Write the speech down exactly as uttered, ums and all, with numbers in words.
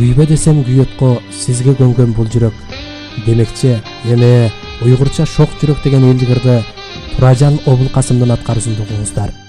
күйбө десем күйөткө сизге көнгөн бул жүрөк. Демекчи, эме уйгурча шок жүрөк деген элдигирди Туражан Обулкасымдын аткаруусунда угуңуздар.